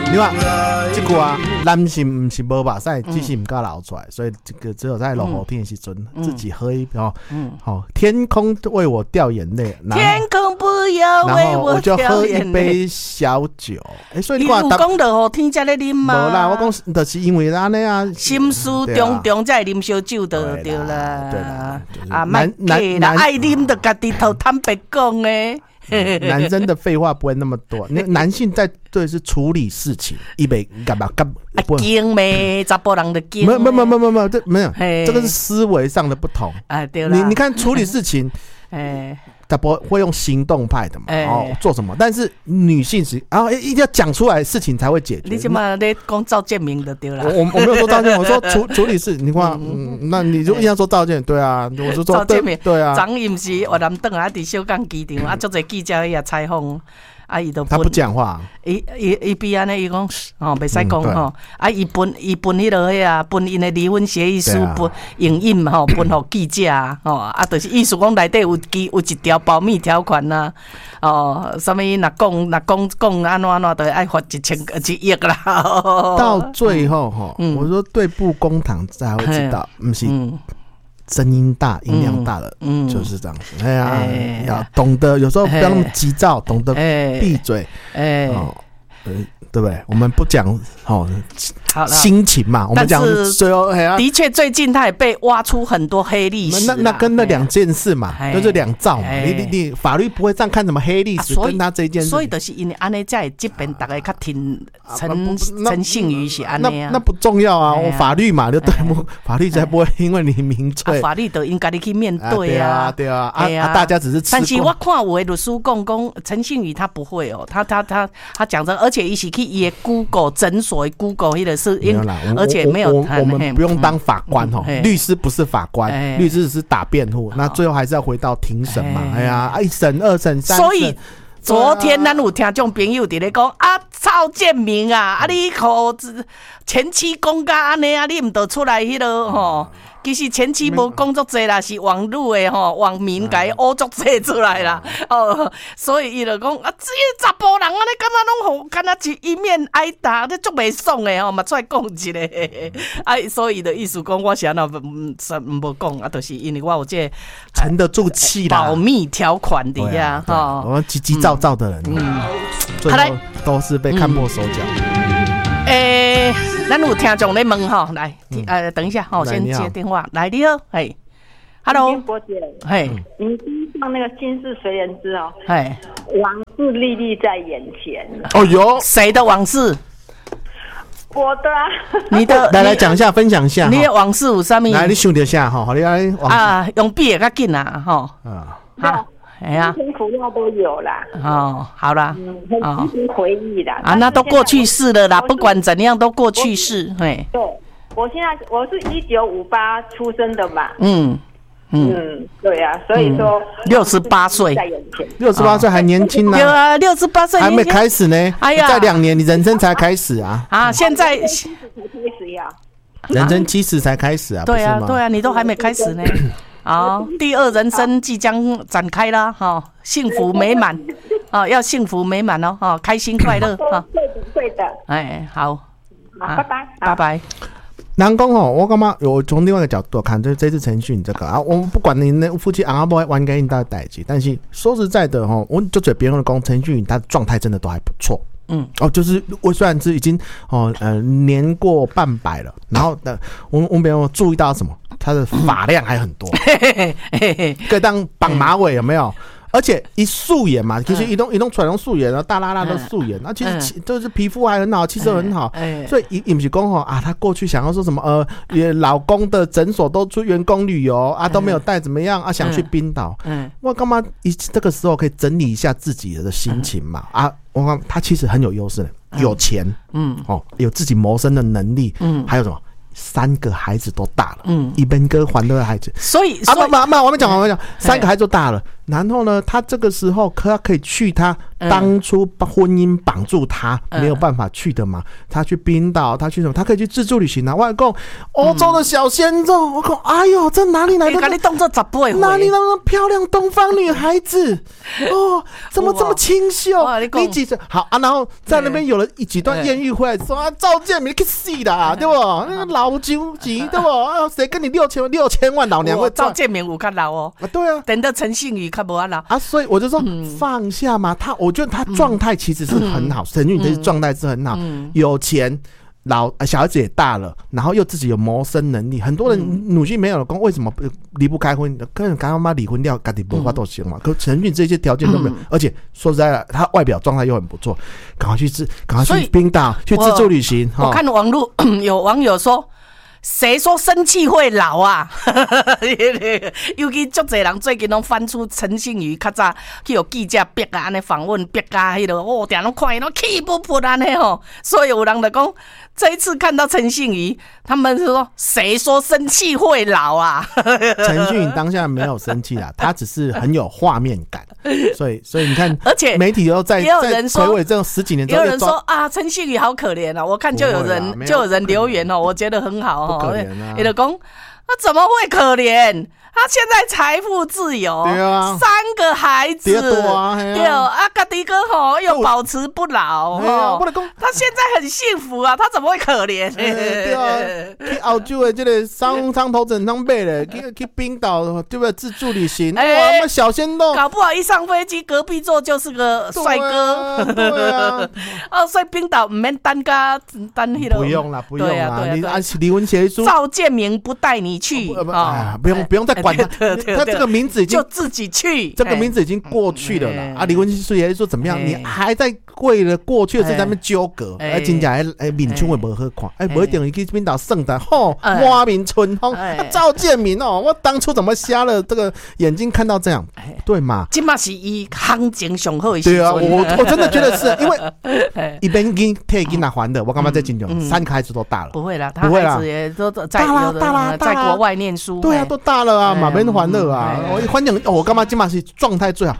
你看这句啊，男性不是无目屎，只是唔敢流出来，所以这个只有在落雨天的时阵，自己喝一瓢。天空为我掉眼泪， 天空不要为我掉眼泪， 然后我就喝一杯小酒。所以你有讲到雨天才咧啉吗？ 无啦，我讲就是因为安尼啊， 心事重重才会啉烧酒就对啦。 对啦， 啊，蛮假啦，爱啉就家己头坦白讲诶。 男生的废话不会那么多，男性在对是处理事情，一杯干嘛干惊咩？查甫人的惊。 没有，这没有，这个是思维上的不同啊。对啦， 你看处理事情，他不会用行动派的嘛，做什么？但是女性是一定要讲出来，事情才会解决。 你怎么在讲赵建明的对啦？ 我没有说赵建明，我说处理事，你看，那你就硬要说赵建明，对啊，我就说赵建明， 对啊。 昨伊不是活南顿啊，伫小港机场啊，足侪记者也采访。伊都他不讲话， 伊比安尼伊讲袂使讲吼，伊分迄落迄啊，分因的离婚协议书分影印吼，分互记者就是意思讲内底有一条保密条款呐，什么若讲安怎就爱罚1亿啦。 到最后我说对簿公堂才会知道，不是。声音大、音量大了，就是这样子。哎呀，要懂得，有时候不要那么急躁，懂得闭嘴。对不对？我们不讲心情嘛，我们讲最后。 的确，最近他也被挖出很多黑历史。 那跟那2件事嘛，就是2兆嘛。你法律不会这样看什么黑历史，跟他这一件事。 所以就是因为安尼才会这边大家较听陈信宇是安尼啊。 那不重要啊，我法律嘛，就对，法律才不会因为你名罪。 法律就应该你去面对啊。 对啊，大家只是吃。 但是我看有的律师讲陈信宇他不会哦，他讲着，而且一起去伊的 Google 诊所 Google 迄个是，而且没有我们不用当法官律师不是法官，律师只是打辩护，那最后还是要回到庭审嘛。1审、2审、3审。 所以昨天咱有听众朋友伫咧讲赵建明啊，你互前妻讲甲安尼啊，你唔得出来迄落吼。其实前期无工作济啦，是网络的网民甲伊乌作济出来啦。所以伊就讲这查甫人安尼感觉拢好，敢若一面挨打，你足袂爽的嘛出来讲一个。所以的意思讲，我是安那无讲就是因为我有这沉得住气啦， 保密条款底下我们急急躁躁的人，最后都是被看破手脚。 咱有听众在问来，等一下先接电话。来，你好，Hello， 波姐，你上那个《心事随人知》往事历历在眼前。 哦哟， 谁的往事？ 我的啊。 你的， 来讲一下，分享一下。 你的往事有啥物？ 来，你想一下你来用笔也较紧啦，好。 辛苦料都有啦。 好啦。 很值得回忆啦。 那都过去式了啦，不管怎样都过去式。对， 我是1958出生的嘛。对啊，所以说 68岁 ，68岁还年轻呢。 对啊，68岁还没开始呢。哎呀，再2年你人生才开始啊。 现在开始呀。 人生70才开始啊。 对啊，对啊，你都还没开始呢。第2人生即将展开啦，幸福美满要幸福美满哦，开心快乐会的。 好， 拜拜， 拜拜。 人讲我感觉我从另外一个角度看，这次陈讯这个我们不管你那夫妻阿伯玩给你的代志，但是说实在的我就嘴别人的讲陈讯他的状态真的都还不错。就是我虽然是已经年过半百了，然后我们别人注意到什么，他的发量还很多，可以当绑马尾有没有？而且一素颜嘛，其实一动出来用素颜，然后大拉拉的素颜，其实就是皮肤还很好，气色很好，所以也不是讲他过去想要说什么老公的诊所都出员工旅游都没有带怎么样想去冰岛，我干嘛这个时候可以整理一下自己的心情嘛我看他其实很有优势的，有钱，有自己谋生的能力，还有什么？3个孩子都大了，一边哥还2个孩子， 所以我没讲，3个孩子都大了， 然后呢，他这个时候他可以去他当初婚姻绑住他没有办法去的嘛，他去冰岛，他去什么，他可以去自助旅行啊。我讲欧洲的小鲜肉，我讲哎呦，这哪里来的？ 你当作10倍， 哪里来的漂亮东方女孩子？哦，怎么这么清秀？你几岁？好啊，然后在那边有了几段艳遇回来，说啊，赵建明去死啦，对不？那个老究极，对不？谁跟你6000万老娘会？ 赵建明有较老哦， 对啊， 等到陈信宇较无啊老啊，所以我就说放下嘛，我觉得他状态其实是很好，陈俊宇的状态是很好，有钱。小孩子也大了，然后又自己有谋生能力，很多人女性没有老公，为什么离不开婚？可能刚刚妈离婚掉，自己没法都行嘛。可陈俊这些条件都没有，而且说实在的，他外表状态又很不错，赶快去冰岛去自助旅行。 我看网络有网友说。谁说生气会老啊？尤其足侪人最近拢翻出陈信宇较早去有记者逼啊，安尼访问逼啊，迄个哦，定拢看伊拢气不不安尼吼。所以有人就讲，这一次看到陈信宇，他们是说谁说生气会老啊？ 陈信宇当下没有生气啦，他只是很有画面感。所以你看， 而且媒体又在回味这种10几年之后， 有人说啊，陈信宇好可怜啊！我看就有人留言哦，我觉得很好。 不可怜啊！ 你的公，他怎么会可怜？他现在财富自由， 对啊 ，3个孩子， 对啊， 家己哥吼又保持不老，他现在很幸福啊，他怎么会可怜？ 对啊，去澳洲的这个上头整趟买嘞，去冰岛对不对？自助旅行，哇，那小鲜肉， 搞不好一上飞机，隔壁座就是个帅哥， 对啊， 哦，所以冰岛唔免单迄个， 不用啦，你按离婚协议书， 赵建明不带你去， 不用再管他，他这个名字已经就自己去， 这个名字已经过去了啦。啊，离婚协议书怎么样？你还在为了过去的事在那边纠葛，真正面春也不好看，不一定去冰岛圣诞吼，花明春风，赵建明哦，我当初怎么瞎了这个眼睛看到这样，对嘛？ 今嘛是以行情上好的时对啊，我真的觉得是因为一边跟退给拿还的，我干嘛在金牛？3个孩子都大了， 不会啦，他孩子也都在国外念书， 对啊，都大了啊，马边还了啊，我反正我干嘛今嘛是状态最好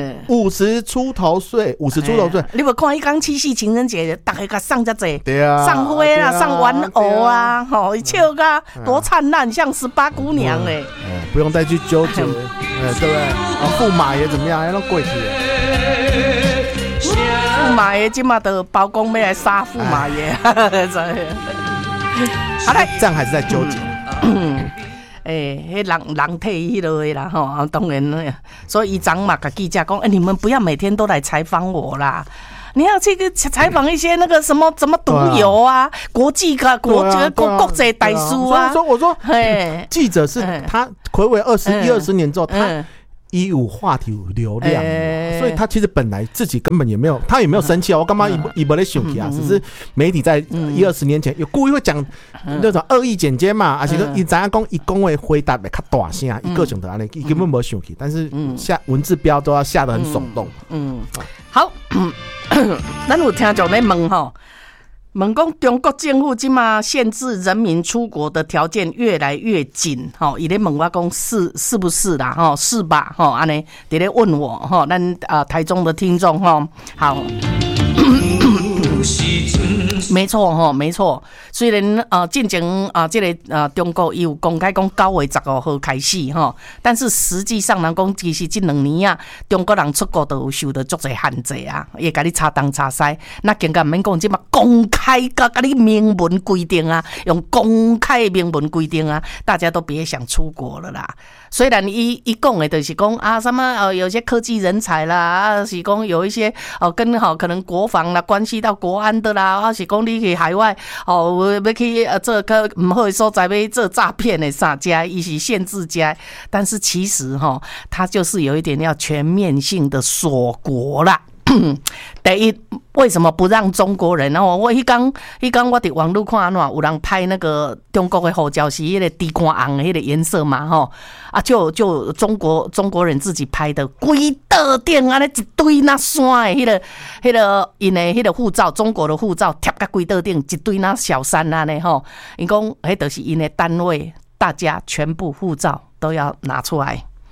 ，50出头岁， 你有看伊讲7夕情人节，大家甲送遮济， 对啊， 送花啦，送玩偶啊，吼，笑个多灿烂，像18姑娘嘞， 不用再去纠结，对不对？驸马爷怎么样？那过去了。 驸马爷今嘛的包公要来杀驸马爷， 好嘞，这样还是在纠结。 人替迄落的啦吼，当然，所以伊昨嘛甲记者讲，你们不要每天都来采访我啦。你要去采访一些那个什么毒油啊，国际国际大师啊。 所以我说，记者是他睽违20年之后，他一有话题有流量，所以他其实本来自己根本也没有，他也没有生气啊。我干嘛也没在生气啊？只是媒体在20年前有故意会讲那种恶意剪接嘛，而且伊知影讲伊讲话回答会较大声，伊个性就安尼，伊根本没生气，但是下文字标都要下得很耸动。 好，咱有听众在问吼。问讲中国政府今嘛限制人民出国的条件越来越紧，吼，伊咧问我讲是不是啦，吼，是吧，吼，安尼伫咧问我，吼，咱台中的听众，吼，好。没错哈，没错。虽然进前这个中国有公开讲9月15号开始哈，但是实际上人讲其实这2年啊，中国人出国都有受到足侪限制啊，也甲你插东插西。那更加唔免讲，即嘛公开甲你明文规定啊，用公开的明文规定啊，大家都别想出国了啦。虽然伊讲的就是讲啊，什么有些科技人才啦，是讲有一些跟可能国防啦关系到国安的啦，是讲你去海外要去做个唔好的所在要做诈骗的啥家，伊是限制家，但是其实它就是有一点要全面性的锁国啦。第一，为什么不让中国人？我迄天我伫网络看有人拍那个中国的护照是迄个地瓜红的迄个颜色嘛，就中国人自己拍的，规道顶安尼一堆那山的迄个因的迄个护照，中国的护照贴到规道顶一堆那小山安尼吼，因讲迄就是因的单位，大家全部护照都要拿出来。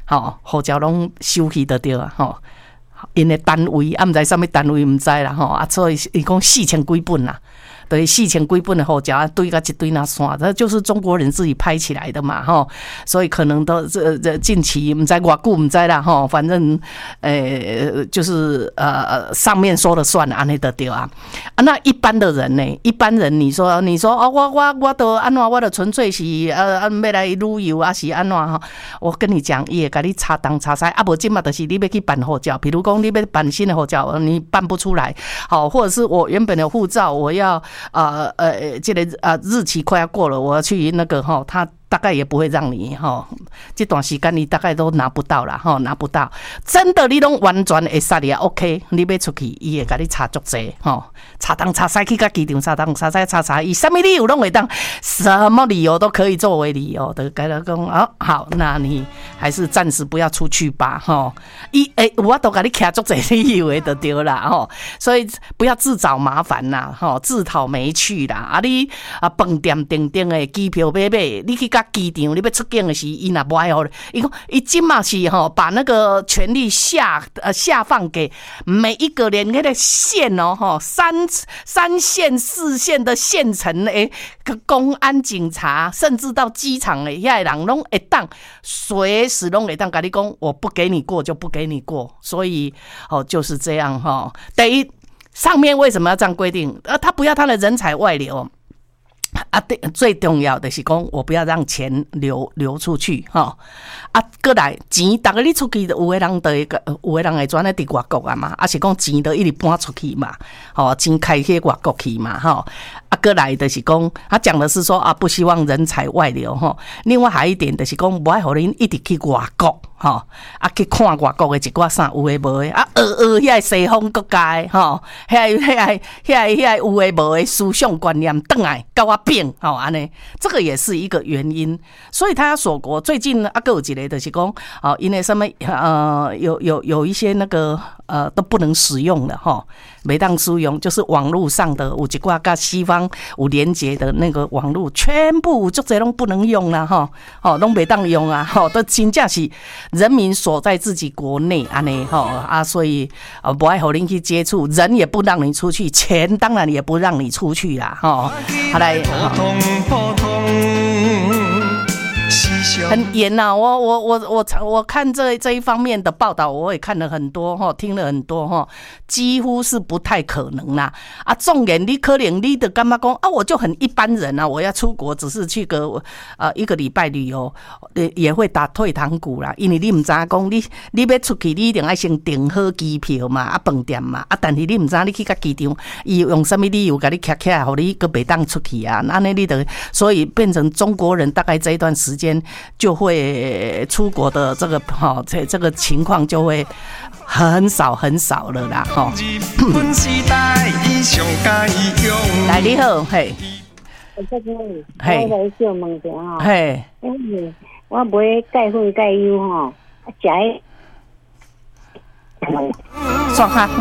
护照拢收去就对啊，因的单位啊，毋知啥物单位毋知啦，所以伊讲4000几本啦。对，4000几本的护照堆个一堆那线，这就是中国人自己拍起来的嘛，所以可能都这近期唔知偌久唔知啦，反正就是上面说了算，安尼就对啊。那一般的人呢？一般人你说我都安怎？我都纯粹是要来旅游啊，是安怎？我跟你讲，伊会甲你查东查西，啊，无即嘛就是你要去办护照，比如讲你要办新的护照，你办不出来，好，或者是我原本的护照我要。这个日期快要过了，我要去那个他大概也不会让你这段时间你大概都拿不到啦，拿不到。真的你拢完全会杀你啊 ，OK， 你要出去，伊会甲你查足济查东查西去到机场查东查西查，伊什么理由拢会当，什么理由都可以作为理由的，跟他讲好，那你还是暂时不要出去吧，我都甲你徛足济理由的就对啦，所以不要自找麻烦啦，自讨没趣啦，你饭店订的机票买，你去到机场，你要出境的时，伊若不爱互，伊讲伊今嘛是把那个权力下放给每一个连那个县三县4县的县城的公安警察，甚至到机场的遐人拢会当随时拢会当跟你讲，我不给你过就不给你过，所以就是这样第一，上面为什么要这样规定？他不要他的人才外流。最重要的是讲，我不要让钱流出去过来钱，大家你出去，有的人会转来伫外国啊嘛，是讲钱都一直搬出去嘛，钱开去外国去嘛，过来就是讲，他讲的是说不希望人才外流另外还一点就是讲，不爱互恁一直去外国去看外国的一寡啥有诶无诶学遐西方国家遐有诶无诶思想观念，转来甲我变安尼，这个也是一个原因。所以他要锁国，最近还有一个就是讲因为什么有一些那个都不能使用了没当使用，就是网络上的有一寡跟西方有连结的那个网络，全部足侪拢不能用啦拢没当用啊都真正是人民锁在自己国内安尼所以不爱互恁去接触，人也不让你出去，钱当然也不让你出去啦好来很严呐，我看这一方面的报道，我也看了很多听了很多几乎是不太可能啦纵然你可能你的干嘛讲我就很一般人我要出国只是去个1个礼拜旅游，也会打退堂鼓啦，因为你不知道讲你要出去，你一定要先订好机票嘛饭店嘛但是你不知道你去到机场伊用什么理由给你卡起来，让你个不当出去那你的，所以变成中国人大概这一段时间就会出国的这个情况就会很少了啦来你好嘿嘿，我来小问者嘿，我买钙粉钙油食爽哈